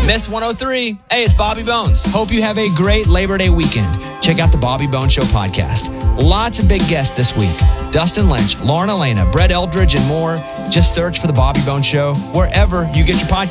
Miss 103. Hey, it's Bobby Bones. Hope you have a great Labor Day weekend. Check out the Bobby Bones Show podcast. Lots of big guests this week. Dustin Lynch, Lauren Elena, Brett Eldridge, and more. Just search for the Bobby Bones Show wherever you get your podcast.